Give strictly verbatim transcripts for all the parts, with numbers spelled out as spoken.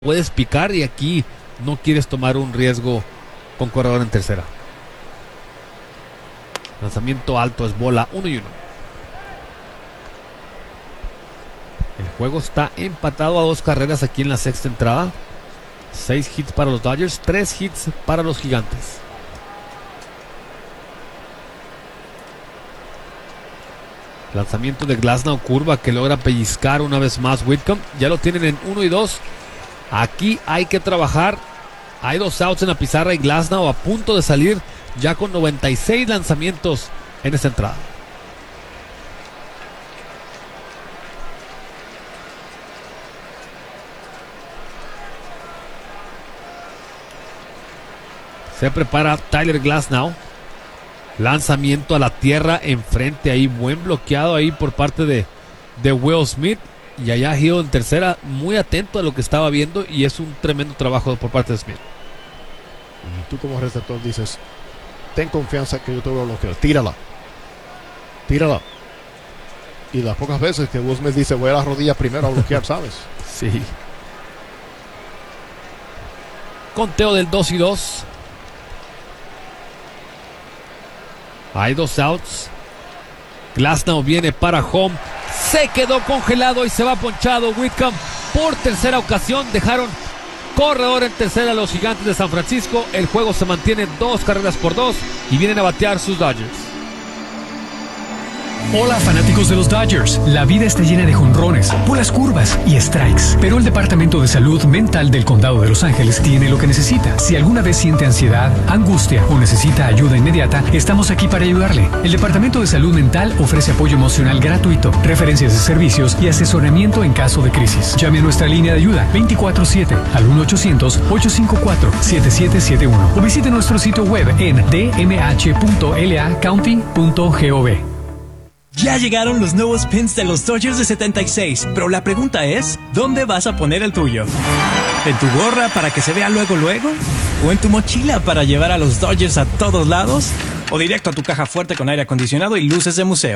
puedes picar y aquí no quieres tomar un riesgo con corredor en tercera. Lanzamiento alto, es bola, uno y uno. El juego está empatado a dos carreras aquí en la sexta entrada. Seis hits para los Dodgers, tres hits para los Gigantes. Lanzamiento de Glasnow, curva que logra pellizcar una vez más Whitcomb. Ya lo tienen en uno y dos. Aquí hay que trabajar. Hay dos outs en la pizarra y Glasnow a punto de salir ya con noventa y seis lanzamientos en esta entrada. Se prepara Tyler Glasnow. Lanzamiento a la tierra enfrente ahí. Buen bloqueado ahí por parte de, de Will Smith. Y allá Hill en tercera, muy atento a lo que estaba viendo. Y es un tremendo trabajo por parte de Smith. Y tú como receptor dices, ten confianza que yo te voy a bloquear. Tírala. Tírala. Y las pocas veces que Will Smith dice, voy a la rodilla primero a bloquear, ¿sabes? Sí. Conteo del dos y dos. Hay dos outs. Glasnow viene para home. Se quedó congelado y se va ponchado Whitcomb por tercera ocasión. Dejaron corredor en tercera a los Gigantes de San Francisco. El juego se mantiene dos carreras por dos y vienen a batear sus Dodgers. Hola fanáticos de los Dodgers, la vida está llena de jonrones, bolas curvas y strikes, pero el Departamento de Salud Mental del Condado de Los Ángeles tiene lo que necesita. Si alguna vez siente ansiedad, angustia o necesita ayuda inmediata, estamos aquí para ayudarle. El Departamento de Salud Mental ofrece apoyo emocional gratuito, referencias de servicios y asesoramiento en caso de crisis. Llame a nuestra línea de ayuda veinticuatro siete al uno ochocientos, ocho cinco cuatro, siete siete siete uno o visite nuestro sitio web en d m h punto l a county punto gov. Ya llegaron los nuevos pins de los Dodgers de setenta y seis, pero la pregunta es, ¿dónde vas a poner el tuyo? ¿En tu gorra para que se vea luego luego? ¿O en tu mochila para llevar a los Dodgers a todos lados? ¿O directo a tu caja fuerte con aire acondicionado y luces de museo?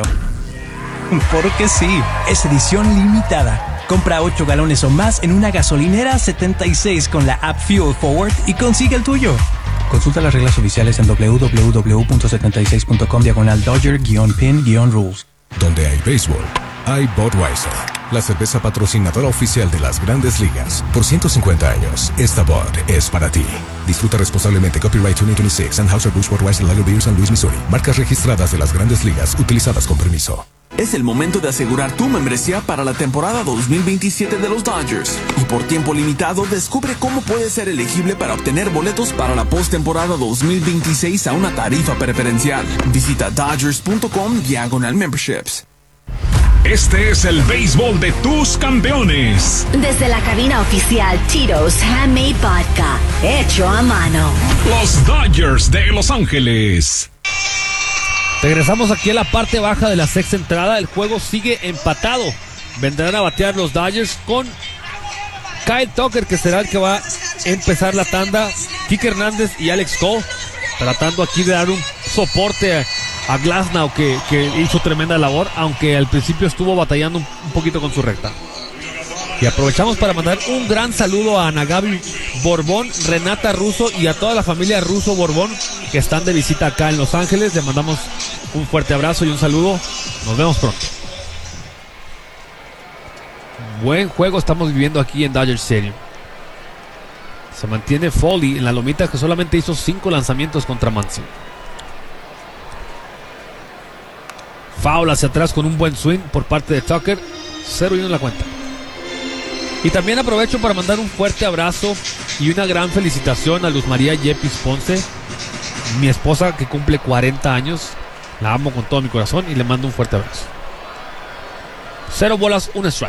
Porque sí, es edición limitada. Compra ocho galones o más en una gasolinera setenta y seis con la app Fuel Forward y consigue el tuyo. Consulta las reglas oficiales en w w w punto setenta y seis punto com diagonal Dodger-pin-rules. Donde hay béisbol, hay Budweiser, la cerveza patrocinadora oficial de las Grandes Ligas. Por ciento cincuenta años, esta Bud es para ti. Disfruta responsablemente. Copyright dos mil veintiséis. Anheuser-Busch Budweiser Lager Beer, San Luis, Missouri. Marcas registradas de las Grandes Ligas, utilizadas con permiso. Es el momento de asegurar tu membresía para la temporada dos mil veintisiete de los Dodgers. Y por tiempo limitado, descubre cómo puedes ser elegible para obtener boletos para la postemporada dos mil veintiséis a una tarifa preferencial. Visita dodgers punto com diagonal memberships. Este es el béisbol de tus campeones. Desde la cabina oficial Tito's Handmade Vodka, hecho a mano. Los Dodgers de Los Ángeles. Regresamos aquí a la parte baja de la sexta entrada. El juego sigue empatado. Vendrán a batear los Dodgers con Kyle Tucker, que será el que va a empezar la tanda. Kike Hernández y Alex Cole tratando aquí de dar un soporte a, a Glasnow, que, que hizo tremenda labor, aunque al principio estuvo batallando un, un poquito con su recta. Y aprovechamos para mandar un gran saludo a Ana Gaby Borbón, Renata Russo y a toda la familia Russo Borbón que están de visita acá en Los Ángeles. Les mandamos un fuerte abrazo y un saludo. Nos vemos pronto. Buen juego estamos viviendo aquí en Dodger Stadium. Se mantiene Foley en la lomita, que solamente hizo cinco lanzamientos contra Muncy. Foul hacia atrás con un buen swing por parte de Tucker. cero y uno en la cuenta. Y también aprovecho para mandar un fuerte abrazo y una gran felicitación a Luz María Yepis Ponce, mi esposa, que cumple cuarenta años. La amo con todo mi corazón y le mando un fuerte abrazo. Cero bolas, un strike.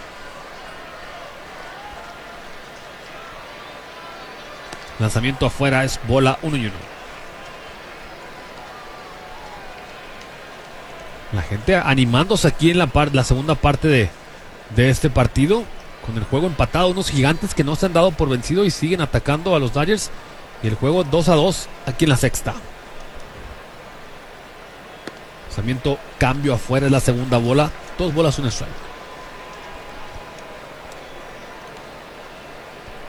Lanzamiento afuera, es bola, uno y uno. La gente animándose aquí en la, par- la segunda parte de, de este partido. Con el juego empatado, unos Gigantes que no se han dado por vencido y siguen atacando a los Dodgers. Y el juego dos a dos aquí en la sexta. Lanzamiento, cambio afuera, es la segunda bola. Dos bolas, un strike.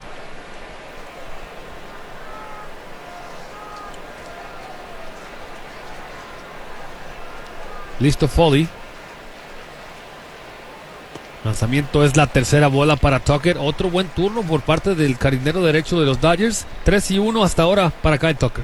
Listo Foley. Lanzamiento es la tercera bola para Tucker. Otro buen turno por parte del jardinero derecho de los Dodgers. tres y uno hasta ahora para Kyle Tucker.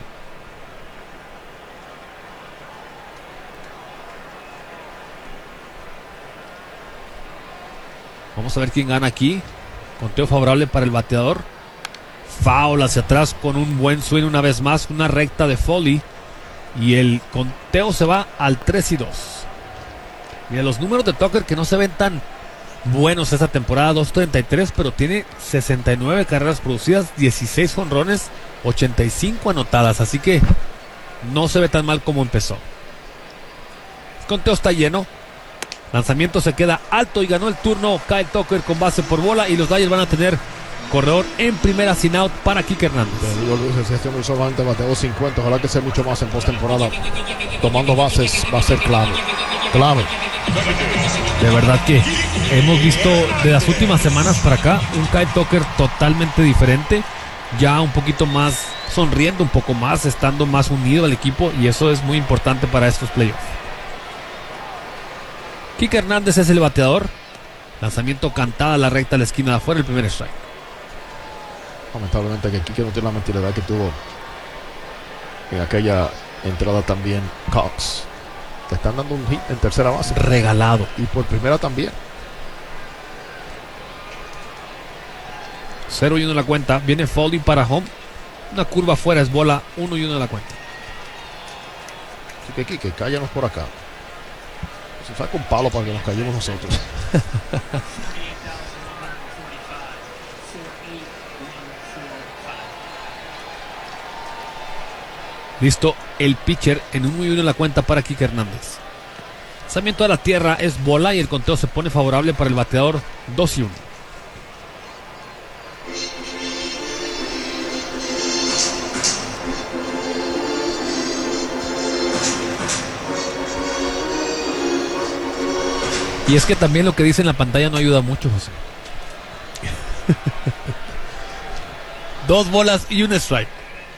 Vamos a ver quién gana aquí. Conteo favorable para el bateador. Foul hacia atrás con un buen swing una vez más. Una recta de Foley. Y el conteo se va al tres y dos. Mira los números de Tucker que no se ven tan buenos esta temporada. dos treinta y tres, pero tiene sesenta y nueve carreras producidas, dieciséis jonrones, ochenta y cinco anotadas. Así que no se ve tan mal como empezó. El conteo está lleno. Lanzamiento se queda alto y ganó el turno Kyle Tucker con base por bola. Y los Dodgers van a tener corredor en primera sin out para Kike Hernández. Este hombre solamente bateó cincuenta. Ojalá que sea mucho más en postemporada. Tomando bases va a ser clave. Clave. De verdad que hemos visto de las últimas semanas para acá un Kyle Tucker totalmente diferente. Ya un poquito más sonriendo, un poco más, estando más unido al equipo. Y eso es muy importante para estos playoffs. Kike Hernández es el bateador. Lanzamiento cantada a la recta a la esquina de afuera, el primer strike. Lamentablemente que Kike no tiene la mentalidad que tuvo en aquella entrada también Cox. Te están dando un hit en tercera base. Regalado. Y por primera también. cero y uno en la cuenta. Viene Foley para home. Una curva afuera, es bola. uno y uno en la cuenta. Así que Kike, cállanos por acá. Se saca un palo para que nos callemos nosotros. Listo el pitcher en uno y uno en la cuenta para Kike Hernández. Lanzamiento a la tierra es bola y el conteo se pone favorable para el bateador. Dos y uno. Y es que también lo que dice en la pantalla no ayuda mucho, José. Dos bolas y un strike.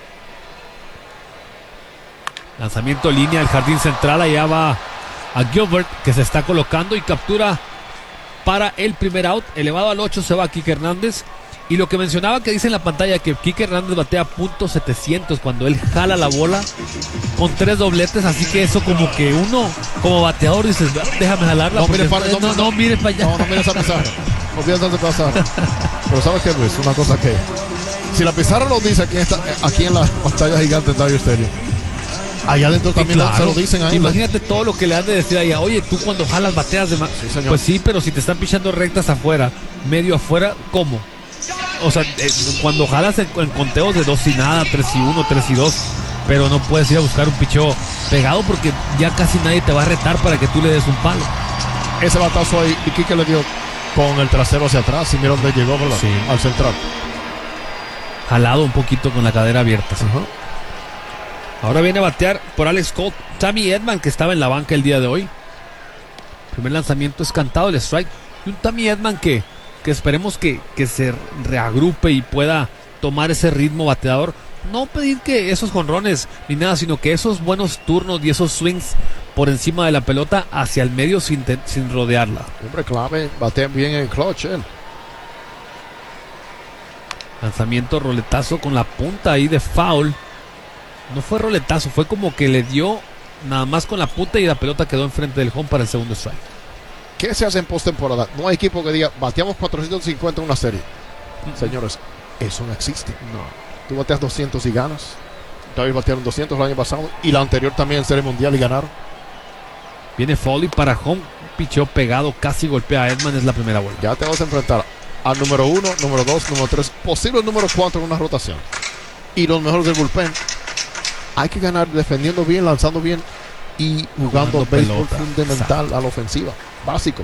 Lanzamiento línea al jardín central. Allá va a Gilbert, que se está colocando y captura para el primer out. Elevado al ocho se va Kike Hernández. Y lo que mencionaba que dice en la pantalla que Kike Hernández batea punto setecientos cuando él jala la bola con tres dobletes. Así que eso como que uno como bateador dices, déjame jalarla. No, mire para, no, no, no, no mire para allá. No, no mires a pizarra. Olvídate de pasar. Pero sabes qué, Luis, una cosa que si la pizarra lo dice aquí, está, aquí en la pantalla gigante de Dodger Stadium, allá adentro también claro, se lo dicen ahí. Imagínate todo lo que le han de decir allá. Oye, tú cuando jalas bateas de más. Sí, señor. Pues sí, pero si te están pichando rectas afuera, medio afuera, ¿cómo? O sea, eh, cuando jalas en, en conteos de dos y nada, tres y uno, tres y dos, pero no puedes ir a buscar un picheo pegado porque ya casi nadie te va a retar para que tú le des un palo. Ese batazo ahí, y Kike le dio con el trasero hacia atrás. Y mira dónde llegó, ¿verdad? Sí. Al central. Jalado un poquito con la cadera abierta. ¿Sí? Uh-huh. Ahora viene a batear por Alex Colt Tommy Edman, que estaba en la banca el día de hoy. Primer lanzamiento es cantado, el strike. Y un Tommy Edman que, que esperemos que, que se reagrupe y pueda tomar ese ritmo bateador. No pedir que esos jonrones ni nada, sino que esos buenos turnos y esos swings por encima de la pelota hacia el medio sin, te, sin rodearla. Hombre clave, batea bien en el clutch él. Lanzamiento roletazo con la punta ahí de foul. No fue roletazo, fue como que le dio nada más con la punta y la pelota quedó enfrente del home para el segundo strike. ¿Qué se hace en postemporada? No hay equipo que diga, bateamos cuatrocientos cincuenta en una serie. Mm-hmm. Señores, eso no existe. No. Tú bateas doscientos y ganas. David batearon doscientos el año pasado y la anterior también en Serie Mundial y ganaron. Viene Foley para home, picheo pegado, casi golpea a Edman, es la primera vuelta. Ya te vas a enfrentar al número uno, número dos, número tres, posible número cuatro en una rotación. Y los mejores del bullpen. Hay que ganar defendiendo bien, lanzando bien y jugando, jugando béisbol fundamental. Exacto. A la ofensiva. Básico.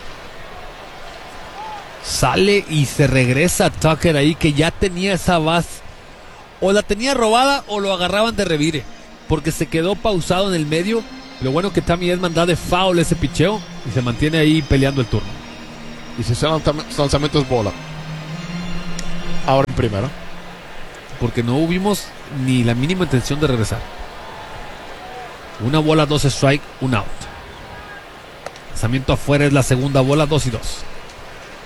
Sale y se regresa Tucker ahí, que ya tenía esa base. O la tenía robada o lo agarraban de revire, porque se quedó pausado en el medio. Lo bueno que Tommy Edman da de foul ese picheo y se mantiene ahí peleando el turno. Y si ese lanzamiento es bola, ahora en primera, porque no hubimos ni la mínima intención de regresar. Una bola, dos strike, un out. Lanzamiento afuera es la segunda bola, dos y dos.